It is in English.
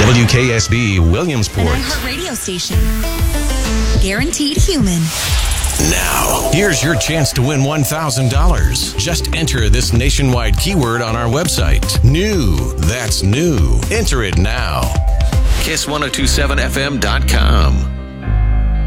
WKSB Williamsport. An iHeart radio station. Guaranteed human. Now, here's your chance to win $1,000. Just enter this nationwide keyword on our website. New. That's new. Enter it now. Kiss1027fm.com.